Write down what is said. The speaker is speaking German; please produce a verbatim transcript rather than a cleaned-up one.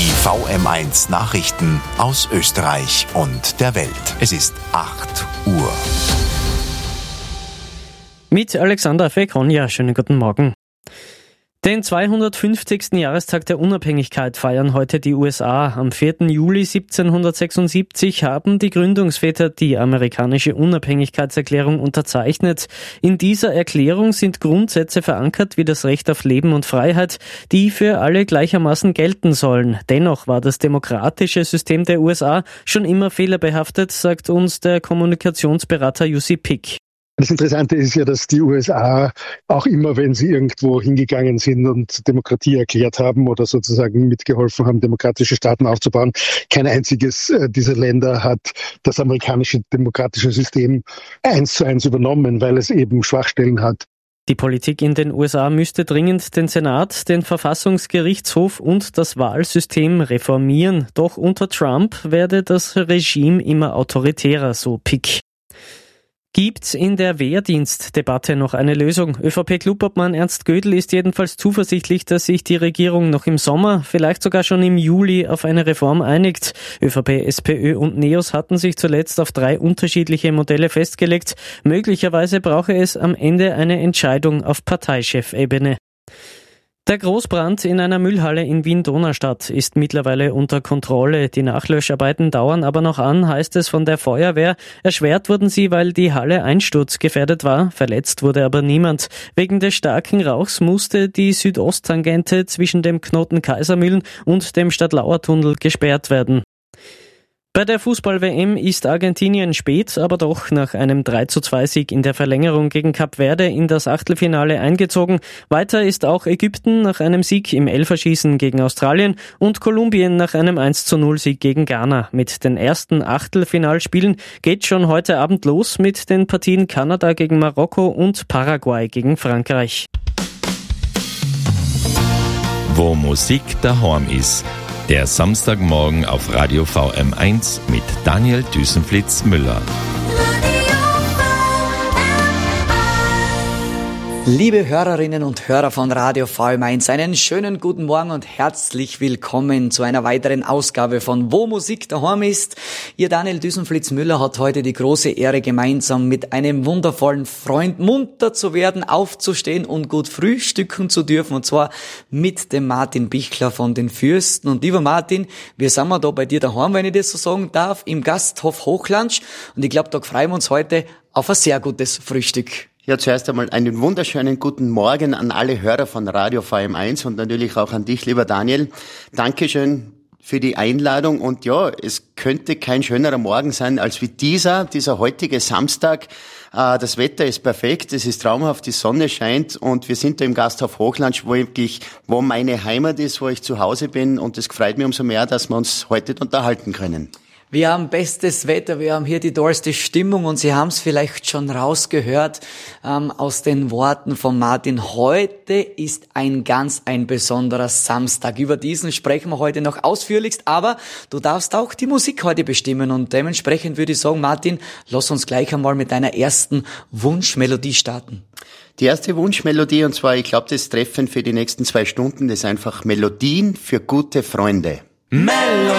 Die V M eins Nachrichten aus Österreich und der Welt. Es ist acht Uhr. Mit Alexander Fekonja, schönen guten Morgen. Den zweihundertfünfzigsten Jahrestag der Unabhängigkeit feiern heute die U S A. Am vierten Juli siebzehnhundertsechsundsiebzig haben die Gründungsväter die amerikanische Unabhängigkeitserklärung unterzeichnet. In dieser Erklärung sind Grundsätze verankert wie das Recht auf Leben und Freiheit, die für alle gleichermaßen gelten sollen. Dennoch war das demokratische System der U S A schon immer fehlerbehaftet, sagt uns der Kommunikationsberater Jussi Pick. Das Interessante ist ja, dass die U S A auch immer, wenn sie irgendwo hingegangen sind und Demokratie erklärt haben oder sozusagen mitgeholfen haben, demokratische Staaten aufzubauen, kein einziges dieser Länder hat das amerikanische demokratische System eins zu eins übernommen, weil es eben Schwachstellen hat. Die Politik in den U S A müsste dringend den Senat, den Verfassungsgerichtshof und das Wahlsystem reformieren. Doch unter Trump werde das Regime immer autoritärer, so Pick. Gibt's in der Wehrdienstdebatte noch eine Lösung? ÖVP-Clubobmann Ernst Gödel ist jedenfalls zuversichtlich, dass sich die Regierung noch im Sommer, vielleicht sogar schon im Juli, auf eine Reform einigt. ÖVP, SPÖ und NEOS hatten sich zuletzt auf drei unterschiedliche Modelle festgelegt. Möglicherweise brauche es am Ende eine Entscheidung auf Parteichefebene. Der Großbrand in einer Müllhalle in Wien-Donaustadt ist mittlerweile unter Kontrolle. Die Nachlöscharbeiten dauern aber noch an, heißt es von der Feuerwehr. Erschwert wurden sie, weil die Halle einsturzgefährdet war. Verletzt wurde aber niemand. Wegen des starken Rauchs musste die Südosttangente zwischen dem Knoten Kaisermühlen und dem Stadtlauertunnel gesperrt werden. Bei der Fußball-W M ist Argentinien spät, aber doch nach einem drei zu zwei Sieg in der Verlängerung gegen Kap Verde in das Achtelfinale eingezogen. Weiter ist auch Ägypten nach einem Sieg im Elferschießen gegen Australien und Kolumbien nach einem eins zu null Sieg gegen Ghana. Mit den ersten Achtelfinalspielen geht schon heute Abend los mit den Partien Kanada gegen Marokko und Paraguay gegen Frankreich. Wo Musik daheim ist. Der Samstagmorgen auf Radio V M eins mit Daniel Düsenflitz-Müller. Liebe Hörerinnen und Hörer von Radio V M eins, einen schönen guten Morgen und herzlich willkommen zu einer weiteren Ausgabe von Wo Musik daheim ist. Ihr Daniel Düsenflitz-Müller hat heute die große Ehre, gemeinsam mit einem wundervollen Freund munter zu werden, aufzustehen und gut frühstücken zu dürfen, und zwar mit dem Martin Bichler von den Fürsten. Und lieber Martin, wir sind mal da bei dir daheim, wenn ich das so sagen darf, im Gasthof Hochlandsch, und ich glaube, da freuen wir uns heute auf ein sehr gutes Frühstück. Ja, zuerst einmal einen wunderschönen guten Morgen an alle Hörer von Radio V M eins und natürlich auch an dich, lieber Daniel. Dankeschön für die Einladung, und ja, es könnte kein schönerer Morgen sein als wie dieser, dieser heutige Samstag. Das Wetter ist perfekt, es ist traumhaft, die Sonne scheint und wir sind da im Gasthof Hochlandsch, wo wirklich, wo meine Heimat ist, wo ich zu Hause bin, und es freut mich umso mehr, dass wir uns heute unterhalten können. Wir haben bestes Wetter, wir haben hier die tollste Stimmung, und Sie haben es vielleicht schon rausgehört ähm, aus den Worten von Martin. Heute ist ein ganz ein besonderer Samstag. Über diesen sprechen wir heute noch ausführlichst, aber du darfst auch die Musik heute bestimmen, und dementsprechend würde ich sagen, Martin, lass uns gleich einmal mit deiner ersten Wunschmelodie starten. Die erste Wunschmelodie, und zwar, ich glaube, das Treffen für die nächsten zwei Stunden, das ist einfach Melodien für gute Freunde. Melodien